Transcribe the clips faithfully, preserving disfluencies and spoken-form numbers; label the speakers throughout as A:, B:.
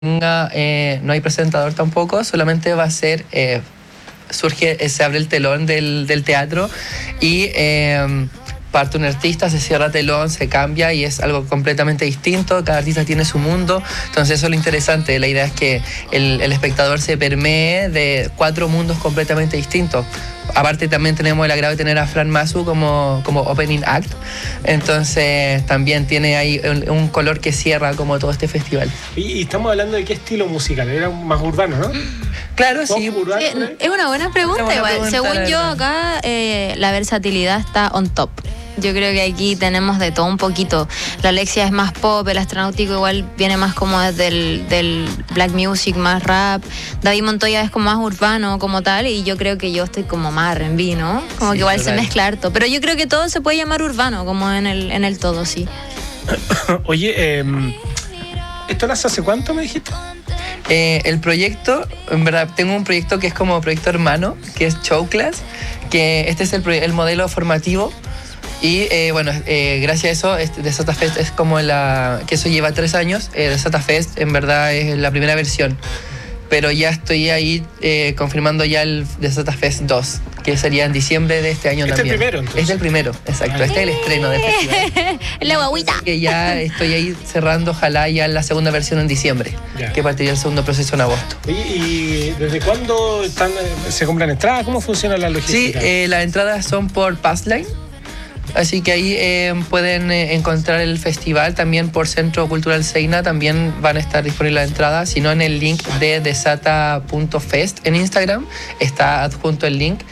A: Eh, no hay presentador tampoco, solamente va a ser, eh, surge, eh, se abre el telón del, del teatro y eh, parte un artista, se cierra telón, se cambia y es algo completamente distinto, cada artista tiene su mundo, entonces eso es lo interesante, la idea es que el, el espectador se permee de cuatro mundos completamente distintos. Aparte también tenemos el agrado de tener a Fran Masu como, como opening act, entonces también tiene ahí un, un color que cierra como todo este festival.
B: Y, y estamos hablando de qué estilo musical, era más urbano, ¿no?
A: Claro, sí.
C: Urbano, sí. Es una buena pregunta, una buena igual. Pregunta, según yo acá eh, la versatilidad está on top. Yo creo que aquí tenemos de todo un poquito. La Alexia es más pop, el Astronáutico igual viene más como desde el del black music, más rap. David Montoya es como más urbano como tal y yo creo que yo estoy como más R and B, ¿no? Como sí, que igual total. Se mezcla harto. Pero yo creo que todo se puede llamar urbano, como en el, en el todo, sí.
B: Oye, eh, ¿esto nace hace cuánto me dijiste?
A: Eh, el proyecto, en verdad, tengo un proyecto que es como proyecto hermano, que es Show Class, que este es el, el modelo formativo. Y eh, bueno, eh, gracias a eso, este, Desata Fest es como la... que eso lleva tres años. Eh, Desata Fest en verdad es la primera versión. Pero ya estoy ahí eh, confirmando ya el Desata Fest dos, que sería en diciembre de este año
B: este
A: también.
B: Es el primero, entonces.
A: Es el primero, exacto. Ah. Este es el estreno del festival.
C: La guaguita.
A: Que ya estoy ahí cerrando, ojalá ya la segunda versión en diciembre, ya. Que partiría el segundo proceso en agosto.
B: Oye, ¿y desde cuándo están, se compran entradas? ¿Cómo funciona la logística?
A: Sí, eh, las entradas son por Passline. Así que ahí eh, pueden eh, encontrar el festival también por Centro Cultural Seina, también van a estar disponibles las entradas, sino en el link de desata punto fest en Instagram, está adjunto el link.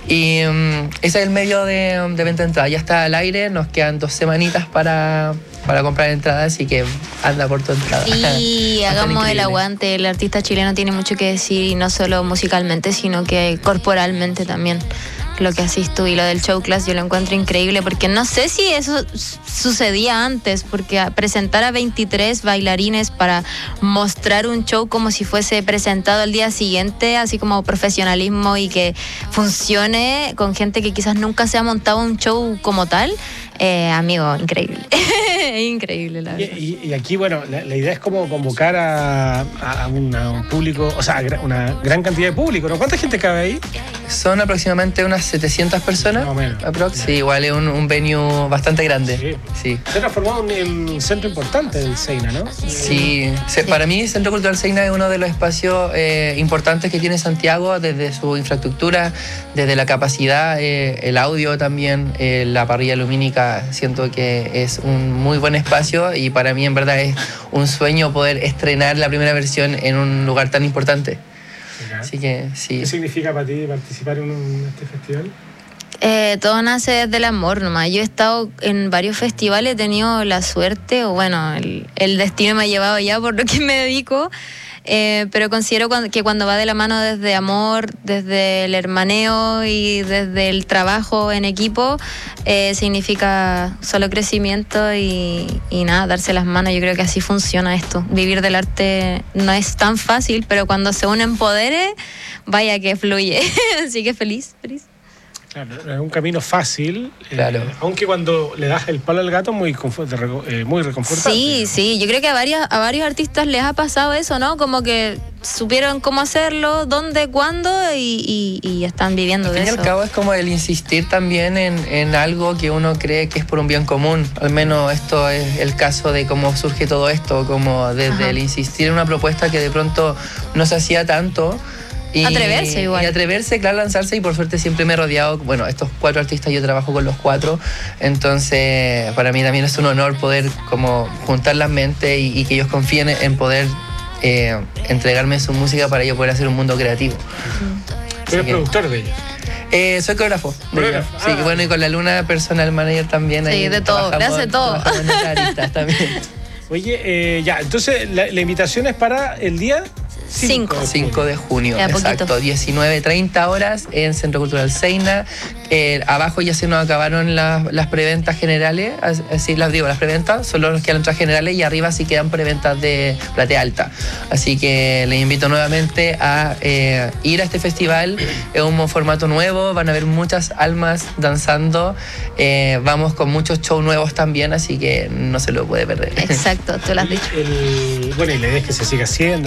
A: Y um, ese es el medio de, de venta de entradas, ya está al aire, nos quedan dos semanitas para, para comprar entradas, así que anda por tu entrada.
C: Sí, hagamos el aguante, el artista chileno tiene mucho que decir, y no solo musicalmente, sino que corporalmente también. Lo que haces tú y lo del Show Class yo lo encuentro increíble porque no sé si eso sucedía antes, porque presentar a veintitrés bailarines para mostrar un show como si fuese presentado al día siguiente, así como profesionalismo y que funcione con gente que quizás nunca se ha montado un show como tal, eh, amigo, increíble. Increíble, la verdad.
B: Y, y aquí, bueno, la, la idea es como convocar a, a, una, a un público, o sea, una gran cantidad de público, ¿no? ¿Cuánta gente cabe ahí?
A: Son aproximadamente unas setecientas personas.
B: Más o menos.
A: Aprox. Sí, igual es un, un venue bastante grande. Sí.
B: Sí. Se ha transformado en un centro importante del Seina, ¿no?
A: Sí. sí. Para mí, el Centro Cultural Seina es uno de los espacios eh, importantes que tiene Santiago, desde su infraestructura, desde la capacidad, eh, el audio también, eh, la parrilla lumínica. Siento que es un muy buen espacio y para mí, en verdad, es un sueño poder estrenar la primera versión en un lugar tan importante. Así que, sí.
B: ¿Qué significa para ti participar en, un, en este festival?
C: Eh, todo nace desde el amor nomás. Yo he estado en varios festivales, he tenido la suerte, o bueno, el, el destino me ha llevado ya por lo que me dedico, eh, pero considero cuando, que cuando va de la mano desde amor, desde el hermaneo y desde el trabajo en equipo, eh, significa solo crecimiento y, y nada, darse las manos. Yo creo que así funciona esto. Vivir del arte no es tan fácil, pero cuando se unen poderes, vaya que fluye. Así que feliz, feliz.
B: Claro, es un camino fácil,
A: claro.
B: eh, aunque cuando le das el palo al gato muy, eh, muy reconfortante.
C: Sí, sí, yo creo que a, varias, a varios artistas les ha pasado eso, ¿no? Como que supieron cómo hacerlo, dónde, cuándo y, y, y están viviendo de eso.
A: Al fin y al cabo es como el insistir también en, en algo que uno cree que es por un bien común. Al menos esto es el caso de cómo surge todo esto, como desde Ajá. el insistir en una propuesta que de pronto no se hacía tanto. Y,
C: atreverse igual.
A: Y atreverse, claro, lanzarse, y por suerte siempre me he rodeado, bueno, estos cuatro artistas, yo trabajo con los cuatro, entonces para mí también es un honor poder como juntar las mentes y, y que ellos confíen en poder eh, entregarme su música para yo poder hacer un mundo creativo.
B: ¿Tú eres productor de ellos?
A: Eh, soy coreógrafo.
B: ¿Coreógrafo?
A: Sí,
B: ah.
A: bueno, y con la Luna personal manager también.
C: Sí,
A: ahí
C: de todo, le hace todo.
A: También.
B: Oye, eh, ya, entonces la, la invitación es para el día...
C: Cinco.
A: cinco de junio,
C: Queda
A: exacto.
C: poquito.
A: diecinueve treinta horas en Centro Cultural Seina. Eh, abajo ya se nos acabaron las, las preventas generales, así las digo, las preventas, solo nos quedan otras generales y arriba sí quedan preventas de platea alta. Así que les invito nuevamente a eh, ir a este festival. Es un formato nuevo, van a haber muchas almas danzando. Eh, vamos con muchos shows nuevos también, así que no se lo puede perder.
C: Exacto, tú lo has dicho.
B: El- bueno, y la idea es que se siga haciendo.